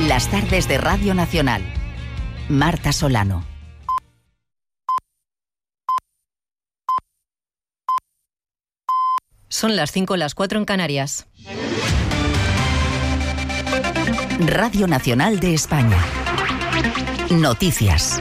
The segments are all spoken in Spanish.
Las tardes de Radio Nacional. Marta Solano. Son las 5, las 4 en Canarias. Radio Nacional de España. Noticias.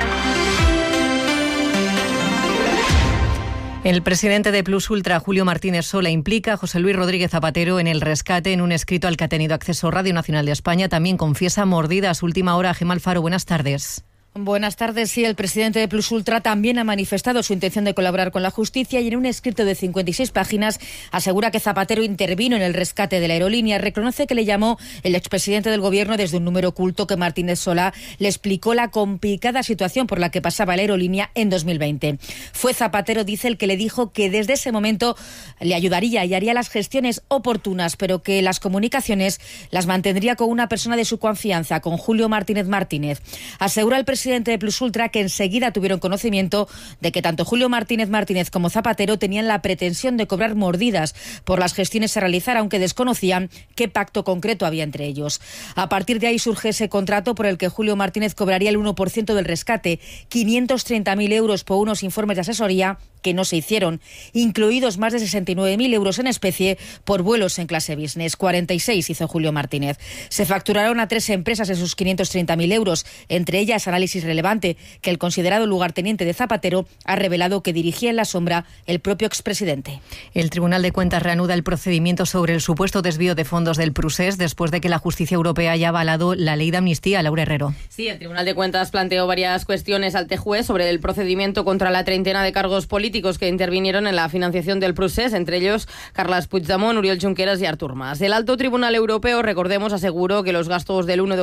El presidente de Plus Ultra, Julio Martínez Sola, implica a José Luis Rodríguez Zapatero en el rescate. En un escrito al que ha tenido acceso Radio Nacional de España, también confiesa mordidas. Última hora, Gemma Alfaro, buenas tardes. Buenas tardes. Sí, el presidente de Plus Ultra también ha manifestado su intención de colaborar con la justicia y en un escrito de 56 páginas asegura que Zapatero intervino en el rescate de la aerolínea. Reconoce que le llamó el expresidente del gobierno desde un número oculto, que Martínez Sola le explicó la complicada situación por la que pasaba la aerolínea en 2020. Fue Zapatero, dice, el que le dijo que desde ese momento le ayudaría y haría las gestiones oportunas, pero que las comunicaciones las mantendría con una persona de su confianza, con Julio Martínez Martínez. Asegura el presidente de Plus Ultra que enseguida tuvieron conocimiento de que tanto Julio Martínez Martínez como Zapatero tenían la pretensión de cobrar mordidas por las gestiones a realizar, aunque desconocían qué pacto concreto había entre ellos. A partir de ahí surge ese contrato por el que Julio Martínez cobraría el 1% del rescate, 530.000 euros por unos informes de asesoría que no se hicieron, incluidos más de 69.000 euros en especie por vuelos en clase business. 46 hizo Julio Martínez. Se facturaron a 3 empresas esos 530.000 euros, entre ellas Análisis Relevante, que el considerado lugarteniente de Zapatero ha revelado que dirigía en la sombra el propio expresidente. El Tribunal de Cuentas reanuda el procedimiento sobre el supuesto desvío de fondos del Prusés después de que la justicia europea haya avalado la ley de amnistía. Laura Herrero. Sí, el Tribunal de Cuentas planteó varias cuestiones al TJUE sobre el procedimiento contra la treintena de cargos políticos que intervinieron en la financiación del Prusés, entre ellos Carles Puigdemont, Oriol Junqueras y Artur Mas. El Alto Tribunal Europeo, recordemos, aseguró que los gastos del 1 de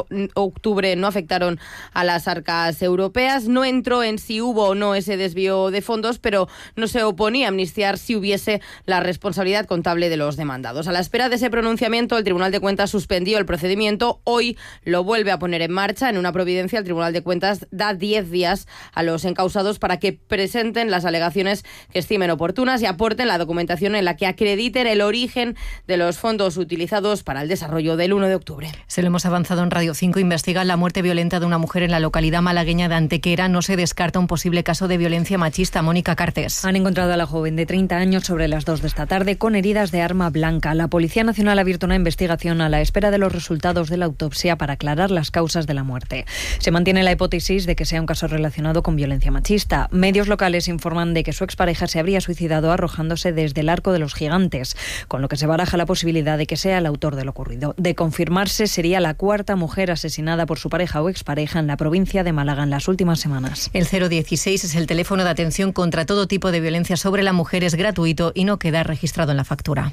octubre no afectaron a las arcas europeas. No entró en si hubo o no ese desvío de fondos, pero no se oponía a amnistiar si hubiese la responsabilidad contable de los demandados. A la espera de ese pronunciamiento, el Tribunal de Cuentas suspendió el procedimiento. Hoy lo vuelve a poner en marcha. En una providencia, el Tribunal de Cuentas da 10 días a los encausados para que presenten las alegaciones que estimen oportunas y aporten la documentación en la que acrediten el origen de los fondos utilizados para el desarrollo del 1 de octubre. Se lo hemos avanzado en Radio 5. Investigan la muerte violenta de una mujer en la localidad malagueña de Antequera. No se descarta un posible caso de violencia machista. Mónica Cartes. Han encontrado a la joven de 30 años sobre las 2 de esta tarde con heridas de arma blanca. La Policía Nacional ha abierto una investigación a la espera de los resultados de la autopsia para aclarar las causas de la muerte. Se mantiene la hipótesis de que sea un caso relacionado con violencia machista. Medios locales informan de que su expareja se habría suicidado arrojándose desde el Arco de los Gigantes, con lo que se baraja la posibilidad de que sea el autor de lo ocurrido. De confirmarse, sería la 4ª mujer asesinada por su pareja o expareja en la provincia de Málaga en las últimas semanas. El 016 es el teléfono de atención contra todo tipo de violencia sobre la mujer. Es gratuito y no queda registrado en la factura.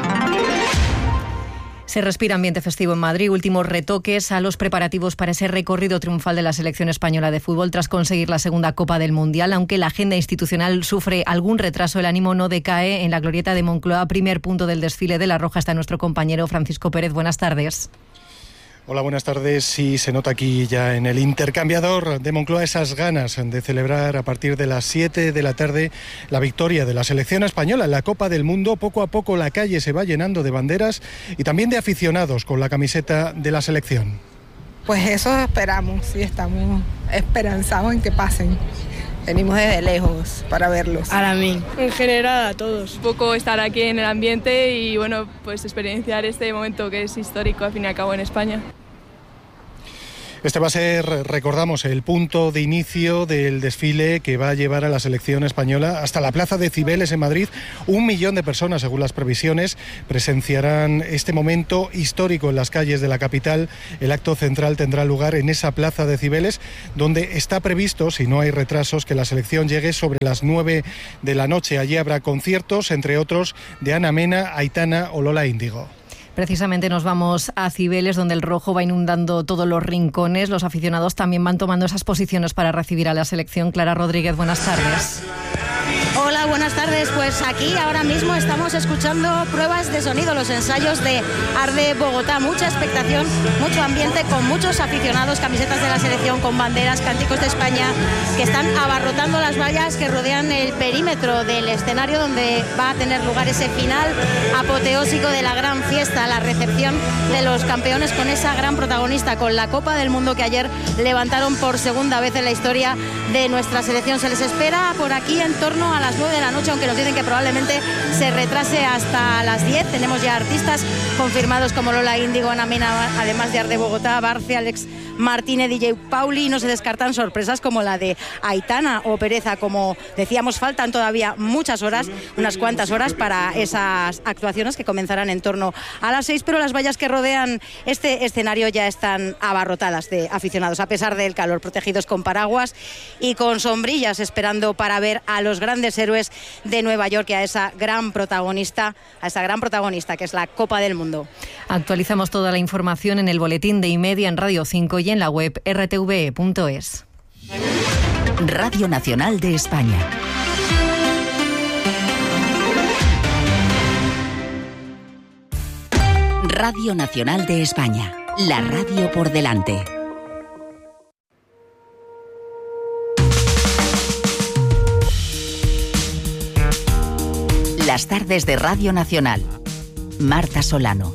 Se respira ambiente festivo en Madrid. Últimos retoques a los preparativos para ese recorrido triunfal de la selección española de fútbol tras conseguir la segunda Copa del Mundial. Aunque la agenda institucional sufre algún retraso, el ánimo no decae en la glorieta de Moncloa. Primer punto del desfile de la Roja está nuestro compañero Francisco Pérez. Buenas tardes. Hola, buenas tardes. Sí, se nota aquí ya en el intercambiador de Moncloa esas ganas de celebrar a partir de las 7 de la tarde la victoria de la selección española en la Copa del Mundo. Poco a poco la calle se va llenando de banderas y también de aficionados con la camiseta de la selección. Pues eso esperamos y estamos esperanzados en que pasen. Venimos desde lejos para verlos. Para mí. En general a todos. Un poco estar aquí en el ambiente y bueno, pues experienciar este momento que es histórico al fin y al cabo en España. Este va a ser, recordamos, el punto de inicio del desfile que va a llevar a la selección española hasta la Plaza de Cibeles en Madrid. 1 millón de personas, según las previsiones, presenciarán este momento histórico en las calles de la capital. El acto central tendrá lugar en esa Plaza de Cibeles, donde está previsto, si no hay retrasos, que la selección llegue sobre las 9 de la noche. Allí habrá conciertos, entre otros, de Ana Mena, Aitana o Lola Índigo. Precisamente nos vamos a Cibeles, donde el rojo va inundando todos los rincones. Los aficionados también van tomando esas posiciones para recibir a la selección. Clara Rodríguez, buenas tardes. Hola, Hola, buenas tardes. Pues aquí ahora mismo estamos escuchando pruebas de sonido, los ensayos de Arde Bogotá. Mucha expectación, mucho ambiente, con muchos aficionados, camisetas de la selección, con banderas, cánticos de España, que están abarrotando las vallas que rodean el perímetro del escenario donde va a tener lugar ese final apoteósico de la gran fiesta, la recepción de los campeones, con esa gran protagonista, con la Copa del Mundo que ayer levantaron por segunda vez en la historia de nuestra selección. Se les espera por aquí en torno a las 9 de la noche, aunque nos dicen que probablemente se retrase hasta las 10. Tenemos ya artistas confirmados como Lola Índigo, Ana Mena, además de Arde Bogotá, Barce, Alex Martínez, DJ Pauli, y no se descartan sorpresas como la de Aitana o Pereza. Como decíamos, faltan todavía muchas horas, unas cuantas horas para esas actuaciones que comenzarán en torno a las 6, pero las vallas que rodean este escenario ya están abarrotadas de aficionados, a pesar del calor, protegidos con paraguas y con sombrillas, esperando para ver a los grandes héroes de Nueva York y a esa gran protagonista que es la Copa del Mundo. Actualizamos toda la información en el boletín de Y-Media en Radio 5 y en la web rtve.es. Radio Nacional de España. Radio Nacional de España. La radio por delante. Las tardes de Radio Nacional. Marta Solano.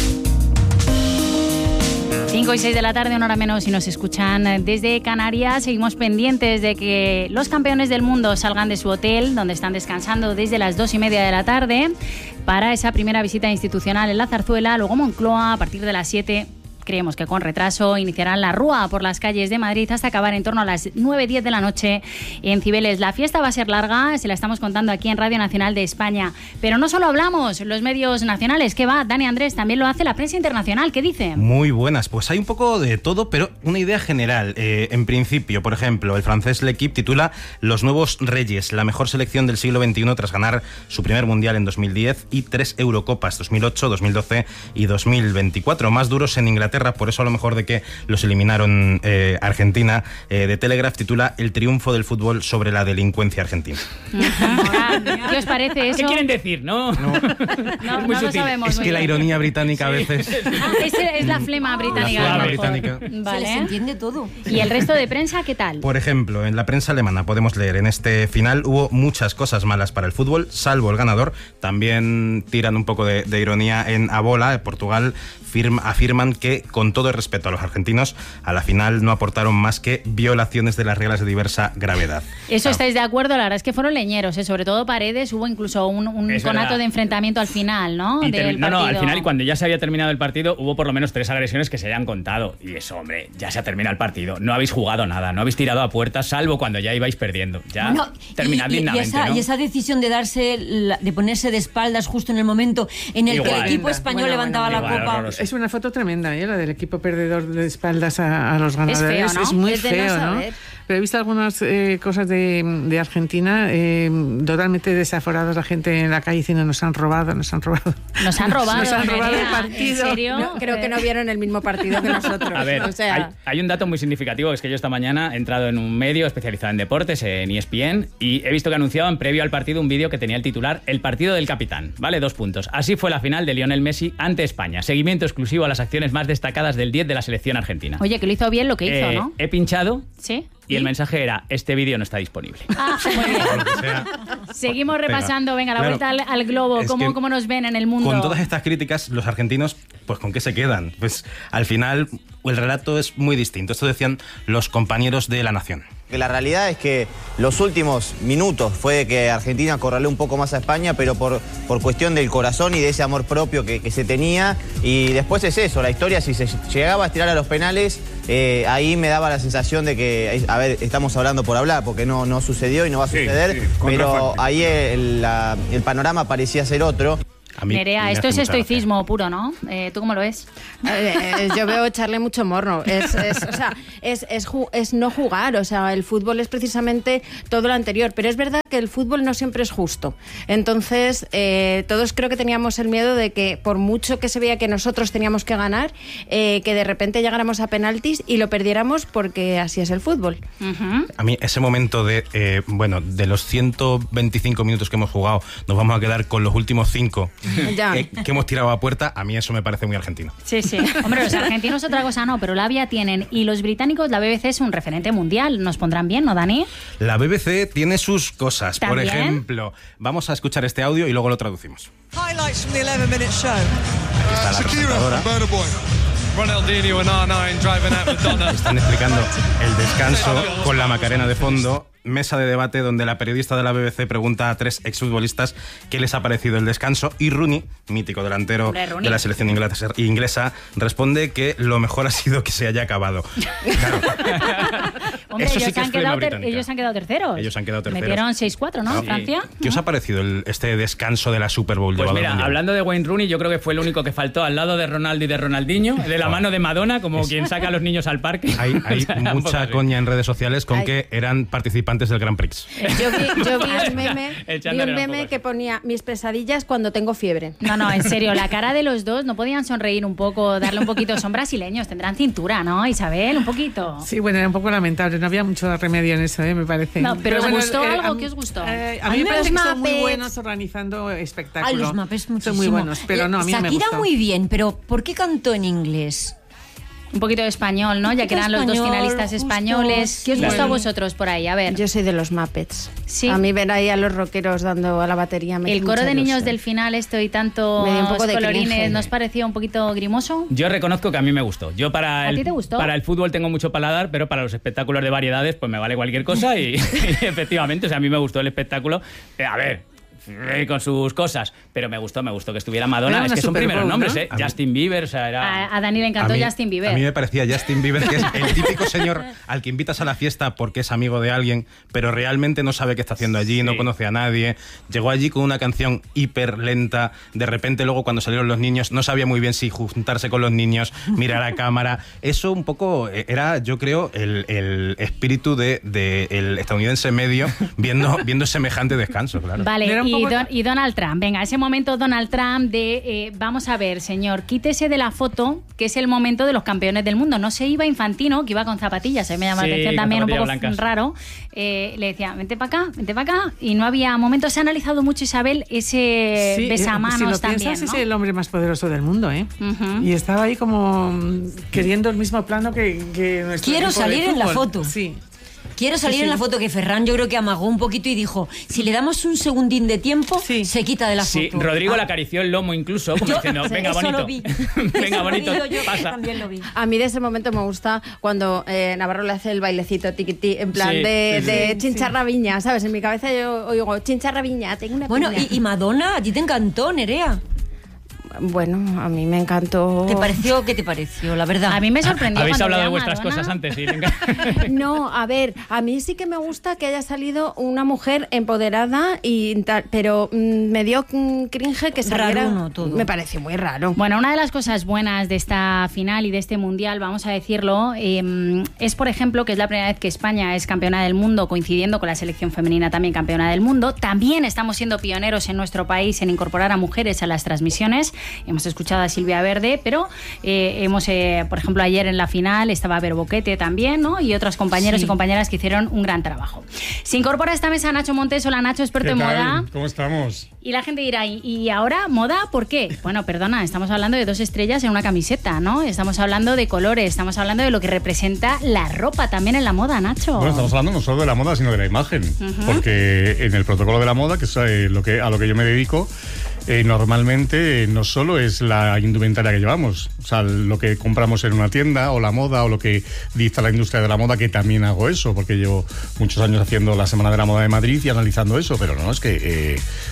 5 y 6 de la tarde, una hora menos, si nos escuchan desde Canarias. Seguimos pendientes de que los campeones del mundo salgan de su hotel, donde están descansando desde las 2:30 de la tarde, para esa primera visita institucional en la Zarzuela. Luego Moncloa, a partir de las 7, creemos que con retraso, iniciarán la rúa por las calles de Madrid hasta acabar en torno a las 9:10 de la noche en Cibeles. La fiesta va a ser larga, se la estamos contando aquí en Radio Nacional de España. Pero no solo hablamos los medios nacionales, ¿qué va? Dani Andrés, también lo hace la prensa internacional, ¿qué dice? Muy buenas, pues hay un poco de todo, pero una idea general. En principio, por ejemplo, el francés L'Équipe titula Los nuevos reyes, la mejor selección del siglo XXI tras ganar su primer mundial en 2010 y 3 Eurocopas, 2008, 2012 y 2024. Más duros en Inglaterra, por eso a lo mejor de que los eliminaron Argentina. The Telegraph titula El triunfo del fútbol sobre la delincuencia argentina. ¿Qué os parece eso? ¿Qué quieren decir? No lo sabemos. Es que la ironía británica a veces... Es la flema británica. La flema británica. Vale. Se les entiende todo. ¿Y el resto de prensa qué tal? Por ejemplo, en la prensa alemana podemos leer: en este final hubo muchas cosas malas para el fútbol, salvo el ganador. También tiran un poco de ironía en Abola, Portugal. Afirman que, con todo el respeto a los argentinos, a la final no aportaron más que violaciones de las reglas de diversa gravedad. Eso estáis de acuerdo, la verdad es que fueron leñeros, sobre todo Paredes, hubo incluso un conato de enfrentamiento al final, ¿no? Al final, y cuando ya se había terminado el partido, hubo por lo menos 3 agresiones que se hayan contado. Y eso, hombre, ya se ha terminado el partido. No habéis jugado nada, no habéis tirado a puertas, salvo cuando ya ibais perdiendo. Ya terminad dignamente, ¿no? Y esa decisión de ponerse de espaldas justo en el momento en el que el equipo español levantaba la copa. Horroroso. Es una foto tremenda, la del equipo perdedor de espaldas a los ganadores. Es feo, ¿no? Es muy feo, ¿no? Pero he visto algunas cosas de Argentina totalmente desaforados, la gente en la calle diciendo nos han robado. Nos han robado el partido. ¿En serio? Creo que no vieron el mismo partido que nosotros. A ver, hay un dato muy significativo, es que yo esta mañana he entrado en un medio especializado en deportes, en ESPN, y he visto que anunciaban previo al partido un vídeo que tenía el titular El partido del capitán, ¿vale? 2 puntos. Así fue la final de Lionel Messi ante España. Seguimiento exclusivo a las acciones más destacadas del 10 de la selección argentina. Oye, que lo hizo bien lo que hizo, ¿no? He pinchado. Sí. Y el mensaje era: este vídeo no está disponible. Muy bien. Seguimos repasando, venga, la vuelta al globo. ¿Cómo nos ven en el mundo? Con todas estas críticas, los argentinos, pues ¿con qué se quedan? Pues al final el relato es muy distinto. Esto decían los compañeros de La Nación. La realidad es que los últimos minutos fue que Argentina acorraló un poco más a España, pero por cuestión del corazón y de ese amor propio que se tenía. Y después es eso, la historia, si se llegaba a estirar a los penales, ahí me daba la sensación de que, a ver, estamos hablando por hablar, porque no sucedió y no va a suceder, pero ahí el panorama parecía ser otro. Nerea, esto es estoicismo puro, ¿no? ¿Tú cómo lo ves? Yo veo echarle mucho morro. Es no jugar. O sea, el fútbol es precisamente todo lo anterior. Pero es verdad que el fútbol no siempre es justo. Entonces, todos creo que teníamos el miedo de que, por mucho que se veía que nosotros teníamos que ganar, que de repente llegáramos a penaltis y lo perdiéramos, porque así es el fútbol. A mí ese momento de los 125 minutos que hemos jugado, nos vamos a quedar con los últimos 5 que hemos tirado a puerta, a mí eso me parece muy argentino. Sí. Hombre, los argentinos otra cosa no, pero labia tienen. Y los británicos, la BBC es un referente mundial. Nos pondrán bien, ¿no, Dani? La BBC tiene sus cosas. ¿También? Por ejemplo, vamos a escuchar este audio y luego lo traducimos. Highlights from the 11-minute show. Aquí está la presentadora. Están explicando el descanso con la Macarena de fondo. Mesa de debate donde la periodista de la BBC pregunta a 3 exfutbolistas qué les ha parecido el descanso, y Rooney, mítico delantero de la selección inglesa, responde que lo mejor ha sido que se haya acabado. Claro. Hombre, ellos se han quedado terceros. Metieron 6-4, ¿no? Francia. ¿Qué os ha parecido este descanso de la Super Bowl? Pues mira, hablando de Wayne Rooney, yo creo que fue el único que faltó al lado de Ronaldo y de Ronaldinho, de la mano de Madonna, como quien saca a los niños al parque. Hay mucha coña en redes sociales con que eran participantes del Grand Prix. Yo vi un meme que ponía mis pesadillas cuando tengo fiebre. No, en serio, la cara de los dos, no podían sonreír un poco, darle un poquito. Son brasileños, tendrán cintura, ¿no, Isabel? Un poquito. Sí, bueno, era un poco lamentable, no había mucho remedio en eso, me parece. No, pero ¿os gustó algo? ¿Qué os gustó? A mí me parece que son muy buenos organizando espectáculos. Los Muppets muchísimo. Son muy buenos, pero no, a mí no me gustó. Shakira muy bien, pero ¿por qué cantó en inglés? Un poquito de español, ¿no? Ya que eran los dos finalistas españoles. ¿Qué os gustó a vosotros por ahí? A ver. Yo soy de los Muppets. Sí. A mí ver ahí a los rockeros dando a la batería me El coro de niños del final, y tanto me dio un poco de colorines, cringe. ¿nos pareció un poquito grimoso? Yo reconozco que a mí me gustó. Yo ¿A ti te gustó? Para el fútbol tengo mucho paladar, pero para los espectáculos de variedades pues me vale cualquier cosa y efectivamente, o sea, a mí me gustó el espectáculo. A ver, con sus cosas, pero me gustó que estuviera Madonna. Es que son primeros nombres, ¿no? Justin Bieber, o sea, era... A Dani le encantó Justin Bieber. A mí me parecía Justin Bieber, que es el típico señor al que invitas a la fiesta porque es amigo de alguien, pero realmente no sabe qué está haciendo allí, no conoce a nadie. Llegó allí con una canción hiper lenta, de repente luego cuando salieron los niños no sabía muy bien si juntarse con los niños, mirar a cámara. Eso un poco era, yo creo, el espíritu del estadounidense medio viendo semejante descanso, claro. Vale, y Donald Trump. Venga, ese momento Donald Trump de, vamos a ver, señor, quítese de la foto, que es el momento de los campeones del mundo. No se iba Infantino, que iba con zapatillas, me llama la atención también, un poco blancas. Raro. Le decía, vente para acá, y no había momento. Se ha analizado mucho, Isabel, ese besamanos si lo también, piensas, ¿no? es el hombre más poderoso del mundo, ¿eh? Y estaba ahí como queriendo el mismo plano que nuestro Quiero salir en la foto. Sí. Quiero salir en la foto, que Ferran yo creo que amagó un poquito y dijo, si le damos un segundín de tiempo, se quita de la foto. Sí, Rodrigo le acarició el lomo incluso, como diciendo, venga, bonito. Lo vi. Venga, bonito, pasa. También lo vi. A mí de ese momento me gusta cuando Navarro le hace el bailecito tiquití, en plan de chincharra viña, ¿sabes? En mi cabeza yo oigo, chincharra viña, tengo una Bueno, piña. y Madonna, a ti te encantó, Nerea. Bueno, a mí me encantó. ¿Qué te pareció, la verdad? A mí me sorprendió. Habéis cuando hablado vi de a vuestras Madonna. cosas antes, sí. No, a ver, a mí sí que me gusta que haya salido una mujer empoderada y tal, pero me dio cringe que saliera. Raro, todo. Me pareció muy raro. Bueno, una de las cosas buenas de esta final y de este mundial, vamos a decirlo, es, por ejemplo, que es la primera vez que España es campeona del mundo, coincidiendo con la selección femenina también campeona del mundo. También estamos siendo pioneros en nuestro país en incorporar a mujeres a las transmisiones. Hemos escuchado a Silvia Verde, pero por ejemplo, ayer en la final estaba Vero Boquete también, ¿no? Y otros compañeros y compañeras que hicieron un gran trabajo. Se incorpora a esta mesa Nacho Montes. Hola, Nacho, experto en moda. ¿Cómo estamos? Y la gente dirá, ¿y ahora moda? ¿Por qué? Bueno, perdona, estamos hablando de 2 estrellas en una camiseta, ¿no? Estamos hablando de colores, estamos hablando de lo que representa la ropa también en la moda, Nacho. Bueno, estamos hablando no solo de la moda, sino de la imagen. Porque en el protocolo de la moda, que es a lo que yo me dedico, normalmente no solo es la indumentaria que llevamos, o sea, lo que compramos en una tienda o la moda o lo que dicta la industria de la moda, que también hago eso, porque llevo muchos años haciendo la Semana de la Moda de Madrid y analizando eso, pero no, es que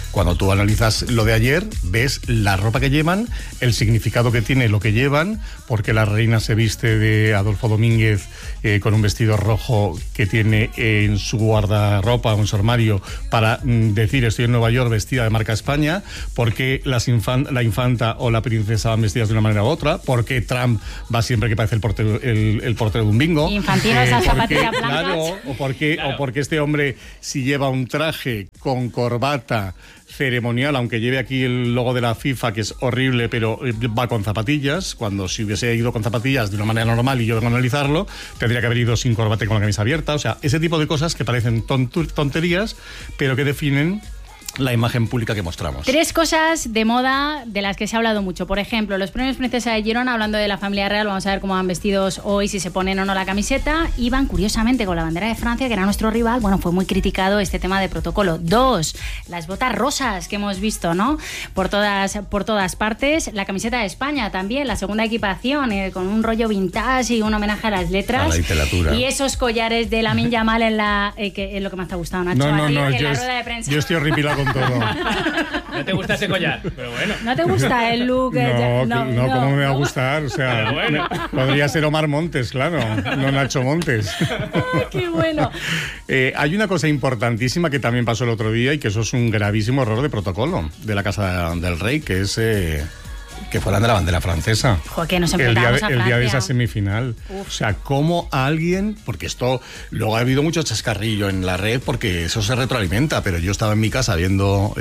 cuando tú analizas lo de ayer, ves la ropa que llevan, el significado que tiene lo que llevan, porque la reina se viste de Adolfo Domínguez con un vestido rojo que tiene en su guardarropa o en su armario para decir estoy en Nueva York vestida de marca España, porque la infanta o la princesa van vestidas de una manera u otra, porque Trump va siempre que parece el portero de un bingo. Infantino esas zapatillas blancas. Claro, o porque este hombre, si lleva un traje con corbata ceremonial, aunque lleve aquí el logo de la FIFA, que es horrible, pero va con zapatillas, cuando si hubiese ido con zapatillas de una manera normal y yo vengo a analizarlo, tendría que haber ido sin corbata y con la camisa abierta. O sea, ese tipo de cosas que parecen tonterías, pero que definen la imagen pública que mostramos. 3 cosas de moda de las que se ha hablado mucho. Por ejemplo, los premios Princesa de Girona, hablando de la familia real, vamos a ver cómo van vestidos hoy, si se ponen o no la camiseta. Iban, curiosamente, con la bandera de Francia, que era nuestro rival. Bueno, fue muy criticado este tema de protocolo. 2, las botas rosas que hemos visto, ¿no? Por todas partes. La camiseta de España también, la segunda equipación, con un rollo vintage y un homenaje a las letras. A la literatura. Y esos collares de Lamine Yamal que es lo que más te ha gustado, Nacho. No, en la rueda de prensa. Yo estoy horripilado con todo. ¿No te gusta ese collar? Pero bueno. ¿No te gusta el look? No, ¿cómo me va a gustar? O sea, bueno. Podría ser Omar Montes, claro, no Nacho Montes. Ay, qué bueno. Hay una cosa importantísima que también pasó el otro día y que eso es un gravísimo error de protocolo de la Casa del Rey, que es que fueran de la bandera francesa. Joder, nos enfrentamos a Francia. El día de esa semifinal. Uf. O sea, cómo alguien, porque esto, luego ha habido mucho chascarrillo en la red porque eso se retroalimenta, pero yo estaba en mi casa viendo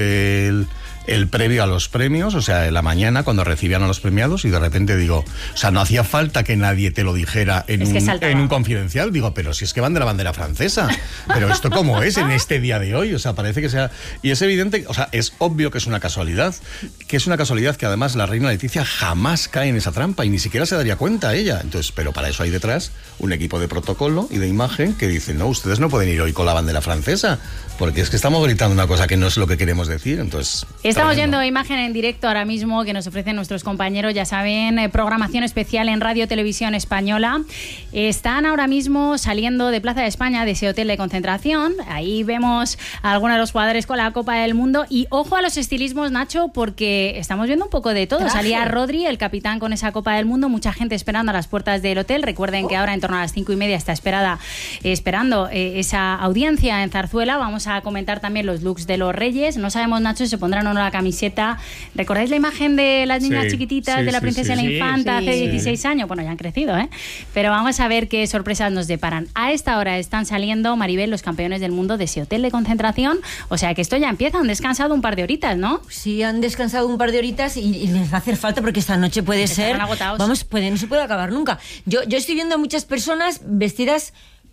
el previo a los premios, o sea, en la mañana cuando recibían a los premiados y de repente digo, o sea, no hacía falta que nadie te lo dijera en un confidencial, digo, pero si es que van de la bandera francesa, pero esto cómo es en este día de hoy, o sea, parece que sea, y es evidente, o sea, es obvio que es una casualidad, que además la reina Leticia jamás cae en esa trampa y ni siquiera se daría cuenta ella, entonces, pero para eso hay detrás un equipo de protocolo y de imagen que dice, no, ustedes no pueden ir hoy con la bandera francesa, porque es que estamos gritando una cosa que no es lo que queremos decir, entonces... Estamos viendo imagen en directo ahora mismo que nos ofrecen nuestros compañeros, ya saben, programación especial en Radio Televisión Española. Están ahora mismo saliendo de Plaza de España, de ese hotel de concentración. Ahí vemos a algunos de los jugadores con la Copa del Mundo. Y ojo a los estilismos, Nacho, porque estamos viendo un poco de todo. Traje. Salía Rodri, el capitán, con esa Copa del Mundo. Mucha gente esperando a las puertas del hotel. Recuerden que ahora en torno a las 5:30 está esperando esa audiencia en Zarzuela. Vamos a comentar también los looks de los Reyes. No sabemos, Nacho, si se pondrán o no la camiseta. ¿Recordáis la imagen de las niñas chiquititas de la princesa y la infanta hace 16 años? Bueno, ya han crecido, ¿eh? Pero vamos a ver qué sorpresas nos deparan. A esta hora están saliendo, Maribel, los campeones del mundo de ese hotel de concentración. O sea que esto ya empieza. Han descansado un par de horitas, ¿no? Sí, han descansado un par de horitas y les va a hacer falta porque esta noche puede ser... Vamos, no se puede acabar nunca. Yo estoy viendo a muchas personas vestidas...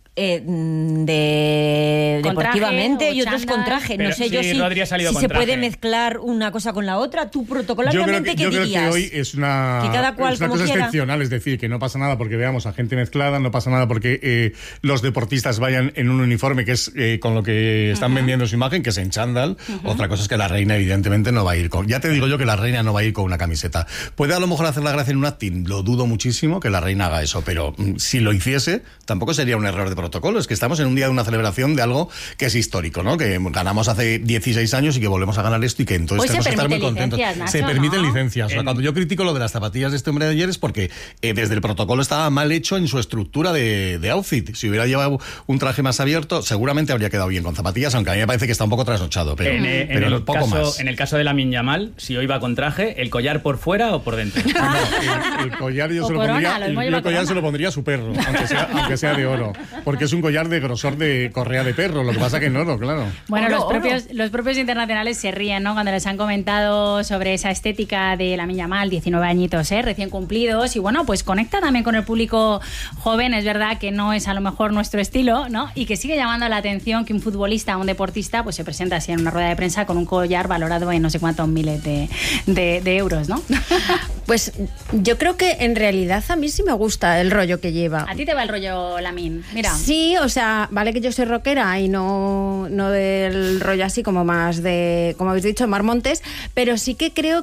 deportivamente y otros con traje. No sé yo si se puede mezclar una cosa con la otra. Tú protocolariamente, ¿qué dirías? Yo creo que hoy es una cosa excepcional, es decir, que no pasa nada porque veamos a gente mezclada, no pasa nada porque los deportistas vayan en un uniforme que es con lo que están vendiendo su imagen, que es en chándal. Otra cosa es que la reina evidentemente no va a ir con... Ya te digo yo que la reina no va a ir con una camiseta. Puede a lo mejor hacer la gracia en un acting, lo dudo muchísimo que la reina haga eso, pero si lo hiciese, tampoco sería un error de protocolo. Es que estamos en un día de una celebración de algo que es histórico, ¿no? Que ganamos hace 16 años y que volvemos a ganar esto y que entonces tenemos que estar muy contentos. Nacho, se permiten licencias. O sea, cuando yo critico lo de las zapatillas de este hombre de ayer es porque desde el protocolo estaba mal hecho en su estructura de outfit. Si hubiera llevado un traje más abierto, seguramente habría quedado bien con zapatillas, aunque a mí me parece que está un poco trasnochado. Pero, en el caso de Lamine Yamal, si hoy va con traje, ¿el collar por fuera o por dentro? No, el collar yo se lo pondría, el collar se lo pondría a su perro, aunque sea de oro, porque es un collar de grosor de correa de perro, lo que pasa que en oro, claro. Bueno, los propios internacionales se ríen, ¿no? Cuando les han comentado sobre esa estética de Lamine Yamal, 19 añitos, recién cumplidos, y bueno, pues conecta también con el público joven. Es verdad que no es a lo mejor nuestro estilo, ¿no? Y que sigue llamando la atención que un futbolista, un deportista, pues se presenta así en una rueda de prensa con un collar valorado en no sé cuántos miles de euros, ¿no? Pues yo creo que en realidad a mí sí me gusta el rollo que lleva. ¿A ti te va el rollo Lamin? Mira. Sí, o sea, vale que yo soy rockera y no del rollo así como más de, como habéis dicho, Mar Montes, pero sí que creo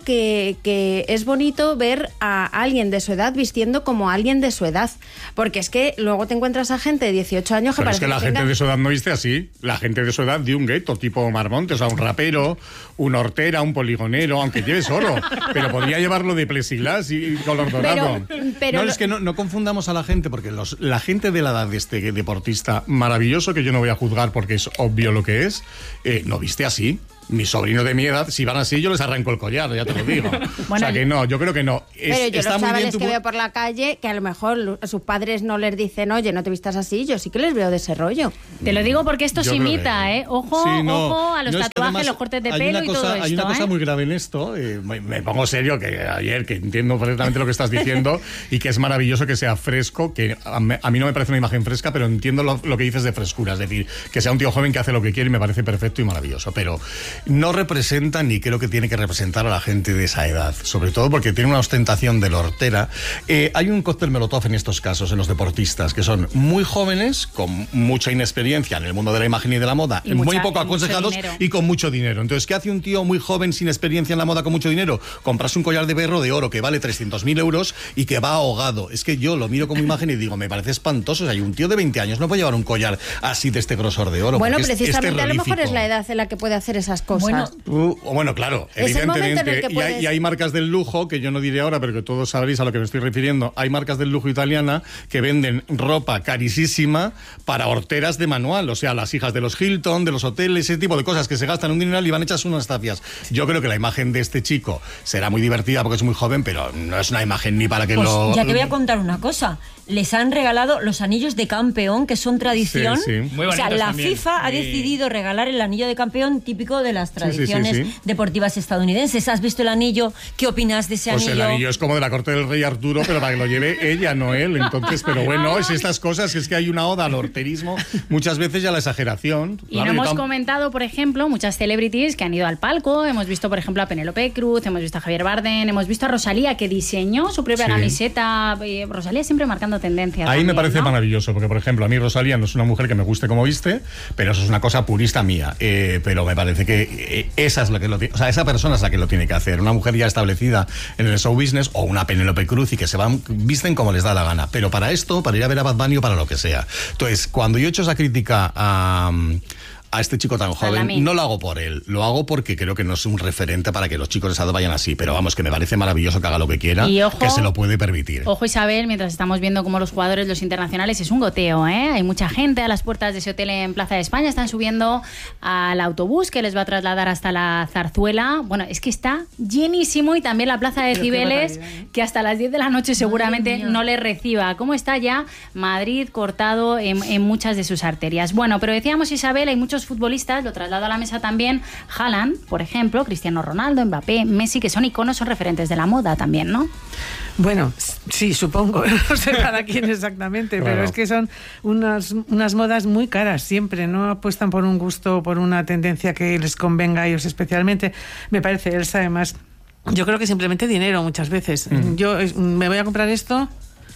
que es bonito ver a alguien de su edad vistiendo como alguien de su edad, porque es que luego te encuentras a gente de 18 años que pero parece es que la gente de su edad no viste así. La gente de su edad de un gueto tipo Mar Montes, o sea, un rapero, un hortera, un poligonero, aunque lleves oro, pero podría llevarlo de plexiglas y color dorado. Pero no, es que no confundamos a la gente, porque la gente de la edad de este deportista maravilloso, que yo no voy a juzgar porque es obvio lo que es, no viste así. Mis sobrinos de mi edad, si van así, yo les arranco el collar, ya te lo digo. Bueno, o sea que no, yo creo que no. Pero yo los chavales que veo por la calle, que a lo mejor sus padres no les dicen, oye, no te vistas así, yo sí que les veo de ese rollo. Te lo digo porque esto se imita, ¿eh? Ojo, sí, ojo a los tatuajes, además, los cortes de pelo y todo esto. Hay una cosa muy grave en esto, me pongo serio, que ayer, que entiendo perfectamente lo que estás diciendo, y que es maravilloso que sea fresco, que a mí no me parece una imagen fresca, pero entiendo lo que dices de frescura, es decir, que sea un tío joven que hace lo que quiere y me parece perfecto y maravilloso, pero no representa ni creo que tiene que representar a la gente de esa edad, sobre todo porque tiene una ostentación de la hortera. Hay un cóctel molotov en estos casos, en los deportistas, que son muy jóvenes, con mucha inexperiencia en el mundo de la imagen y de la moda, muy poco aconsejados y con mucho dinero. Entonces, ¿qué hace un tío muy joven sin experiencia en la moda con mucho dinero? Comprarse un collar de berro de oro que vale 300.000 euros y que va ahogado. Es que yo lo miro como imagen y digo, me parece espantoso. O sea, hay un tío de 20 años no puede llevar un collar así de este grosor de oro. Bueno, precisamente a lo mejor es la edad en la que puede hacer esas cosas. Bueno, claro, evidentemente. Y hay marcas del lujo, que yo no diré ahora, pero que todos sabréis a lo que me estoy refiriendo. Hay marcas del lujo italiana que venden ropa carísima para horteras de manual. O sea, las hijas de los Hilton, de los hoteles, ese tipo de cosas que se gastan un dineral y van hechas unas tapias. Yo creo que la imagen de este chico será muy divertida porque es muy joven, pero no es una imagen ni para que Ya te voy a contar una cosa. Les han regalado los anillos de campeón, que son tradición. Sí. Muy bonitos. O sea, la también. FIFA ha decidido regalar el anillo de campeón típico de las tradiciones deportivas estadounidenses. ¿Has visto el anillo? ¿Qué opinas de ese anillo? Pues el anillo es como de la corte del rey Arturo, pero para que lo lleve ella, no él. Entonces, pero bueno, es estas cosas, es que hay una oda al horterismo muchas veces y a la exageración. Y no hemos comentado, por ejemplo, muchas celebrities que han ido al palco. Hemos visto, por ejemplo, a Penélope Cruz, hemos visto a Javier Bardem, hemos visto a Rosalía, que diseñó su propia camiseta. Rosalía siempre marcando tendencia. Ahí también, me parece ¿no? maravilloso, porque por ejemplo, a mí Rosalía no es una mujer que me guste como viste, pero eso es una cosa purista mía. Pero me parece que esa es la que o sea, esa persona es la que lo tiene que hacer. Una mujer ya establecida en el show business, o una Penélope Cruz, y que visten como les da la gana. Pero para esto, para ir a ver a Bad Bunny o para lo que sea. Entonces, cuando yo he hecho esa crítica a este chico tan joven, no lo hago por él, lo hago porque creo que no es un referente para que los chicos de esa edad vayan así, pero vamos, que me parece maravilloso que haga lo que quiera, y ojo, que se lo puede permitir. Ojo, Isabel, mientras estamos viendo cómo los jugadores, los internacionales, es un goteo, ¿eh? Hay mucha gente a las puertas de ese hotel en Plaza de España, están subiendo al autobús que les va a trasladar hasta la Zarzuela. Bueno, es que está llenísimo, y también la Plaza de Cibeles, que hasta las 10 de la noche seguramente no les reciba. ¿Cómo está ya Madrid cortado en muchas de sus arterias? Bueno, pero decíamos, Isabel, hay muchos futbolistas, lo traslado a la mesa también, Haaland, por ejemplo, Cristiano Ronaldo, Mbappé, Messi, que son iconos, son referentes de la moda también, ¿no? Bueno, sí, supongo, no sé para quién exactamente, claro. Pero es que son unas modas muy caras siempre, no apuestan por un gusto, por una tendencia que les convenga a ellos especialmente. Me parece, Elsa, además, yo creo que simplemente dinero muchas veces. Yo me voy a comprar esto,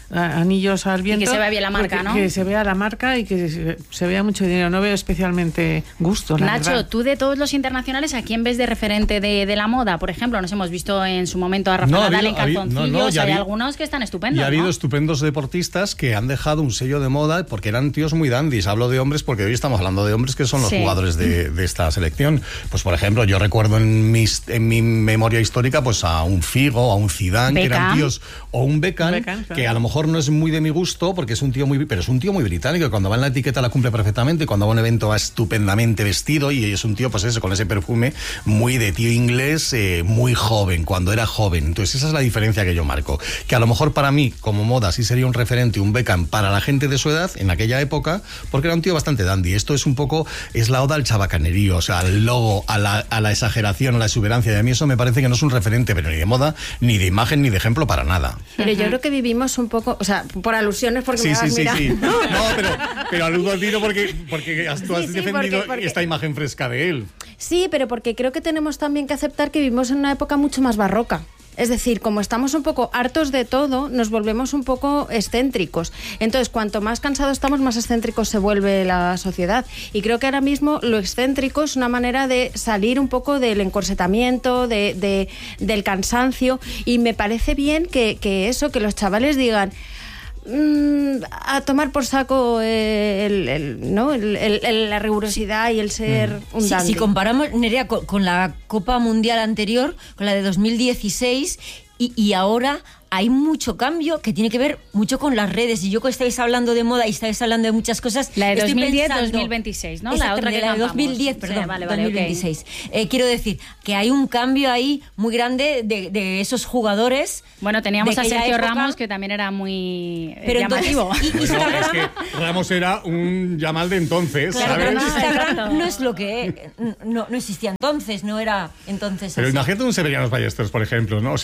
anillos al viento, y que se vea bien la marca, ¿no? Que se vea la marca y que se vea mucho dinero. No veo especialmente gusto, la Nacho, verdad. tú de todos los internacionales, ¿a quién ves de referente de la moda? Por ejemplo, nos hemos visto en su momento a Rafa Nadal en calzoncillos. Hay algunos que están estupendos, y ha habido ¿no? estupendos deportistas que han dejado un sello de moda porque eran tíos muy dandis. Hablo de hombres porque hoy estamos hablando de hombres que son los jugadores de esta selección. Pues por ejemplo, yo recuerdo en mi memoria histórica pues a un Figo, a un Zidane, que eran tíos, o un Beckham, que a lo mejor no es muy de mi gusto porque es un tío pero es un tío muy británico, que cuando va en la etiqueta la cumple perfectamente, y cuando va a un evento va estupendamente vestido, y es un tío, pues eso, con ese perfume muy de tío inglés, muy joven, cuando era joven. Entonces esa es la diferencia que yo marco, que a lo mejor para mí como moda sí sería un referente, un Beckham para la gente de su edad en aquella época, porque era un tío bastante dandy. Esto es un poco, es la oda al chabacanerío, o sea, al logo, a la exageración, a la exuberancia, y a mí eso me parece que no es un referente, pero ni de moda, ni de imagen, ni de ejemplo para nada. Pero yo creo que vivimos un poco, o sea, por alusiones, porque me vas a mirar. Sí. No, pero aludo al tiro porque tú has defendido esta imagen fresca de él. Sí, pero porque creo que tenemos también que aceptar que vivimos en una época mucho más barroca. Es decir, como estamos un poco hartos de todo, nos volvemos un poco excéntricos. Entonces, cuanto más cansados estamos, más excéntricos se vuelve la sociedad. Y creo que ahora mismo lo excéntrico es una manera de salir un poco del encorsetamiento, del cansancio. Y me parece bien que los chavales digan... a tomar por saco la rigurosidad y el ser un dandy. Si comparamos, Nerea, con la Copa Mundial anterior, con la de 2016, y ahora hay mucho cambio que tiene que ver mucho con las redes. Y yo que estáis hablando de moda y estáis hablando de muchas cosas... La de 2010-2026, ¿no? La otra que la de 2010, perdón, sí, vale, 2026. Okay. Quiero decir que hay un cambio ahí muy grande de esos jugadores. Bueno, teníamos a Sergio Ramos, que también era muy llamativo. Entonces, es que Ramos era un Yamal de entonces, claro, ¿sabes? Pero Instagram no es lo que... No existía entonces, no era entonces Pero así. imagínate un Severiano Ballesteros, por ejemplo, ¿no?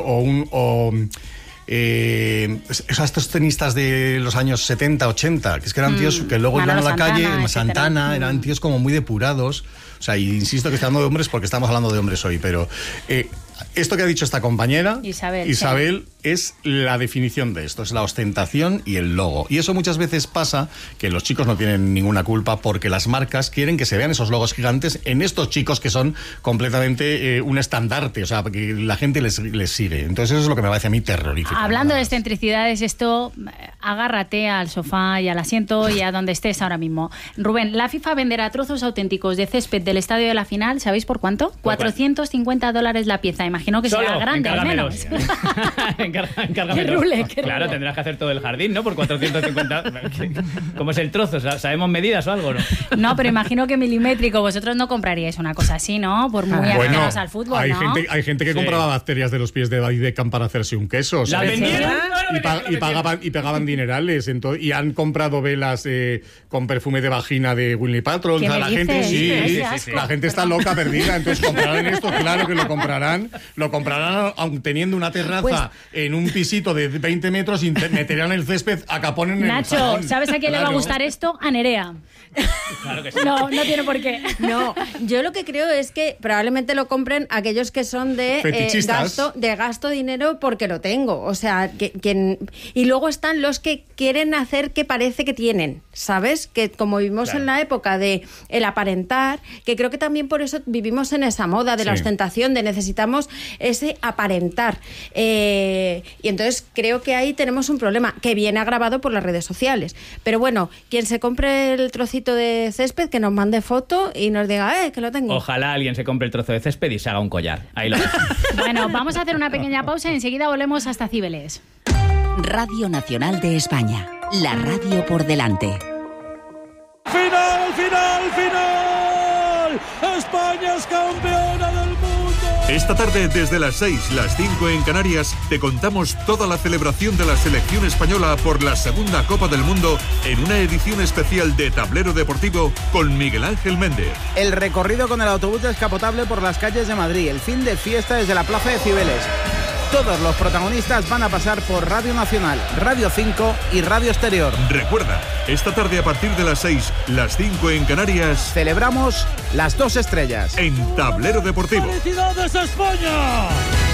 Estos tenistas de los años 70, 80, que es que eran tíos que luego iban a la calle, Santana, eran tíos como muy depurados. O sea, y insisto que estoy hablando de hombres porque estamos hablando de hombres hoy, pero esto que ha dicho esta compañera, Isabel, es la definición de esto, es la ostentación y el logo. Y eso muchas veces pasa que los chicos no tienen ninguna culpa porque las marcas quieren que se vean esos logos gigantes en estos chicos que son completamente un estandarte, o sea, que la gente les sigue. Entonces eso es lo que me parece a mí terrorífico. Hablando de excentricidades, esto, agárrate al sofá y al asiento y a donde estés ahora mismo. Rubén, la FIFA venderá trozos auténticos de césped del estadio de la final, ¿sabéis por cuánto? $450 la pieza. Imagino que será grande, al menos. Encárgamelo. Claro, tendrás que hacer todo el jardín, ¿no? Por 450. ¿Cómo es el trozo? ¿Sabemos medidas o algo, no? No, pero imagino que milimétrico. Vosotros no compraríais una cosa así, ¿no? Por muy aficionados al fútbol, ¿no? Hay gente que compraba bacterias de los pies de David Beckham para hacerse un queso. ¿La vendieron? Y pagaban dinerales. Y han comprado velas con perfume de vagina de Winnie Paltrow. O sea, la gente la gente está loca, perdida. Entonces comprarán esto, claro que lo comprarán. Lo comprarán aun teniendo una terraza en un pisito de 20 metros y meterán el césped a capón en Nacho, el salón. ¿sabes a quién le va a gustar esto? A Nerea. Claro que sí. No tiene por qué. No, yo lo que creo es que probablemente lo compren aquellos que son de gasto dinero porque lo tengo. O sea, y luego están los que quieren hacer que parece que tienen, ¿sabes? Que como vivimos en la época de el aparentar, que creo que también por eso vivimos en esa moda de la ostentación, de necesitamos ese aparentar. Y entonces creo que ahí tenemos un problema que viene agravado por las redes sociales. Pero bueno, quien se compre el trocito de césped, que nos mande foto y nos diga, que lo tengo. Ojalá alguien se compre el trozo de césped y se haga un collar. Ahí lo dejo. Bueno, vamos a hacer una pequeña pausa y enseguida volvemos hasta Cibeles. Radio Nacional de España. La radio por delante. ¡Final, final, final! ¡España es campeona del mundo! Esta tarde, desde las 6, las 5 en Canarias, te contamos toda la celebración de la selección española por la segunda Copa del Mundo en una edición especial de Tablero Deportivo con Miguel Ángel Méndez. El recorrido con el autobús descapotable por las calles de Madrid, el fin de fiesta desde la Plaza de Cibeles. Todos los protagonistas van a pasar por Radio Nacional, Radio 5 y Radio Exterior. Recuerda, esta tarde a partir de las 6, las 5 en Canarias, celebramos las 2 estrellas en Tablero Deportivo. ¡Felicidades, España!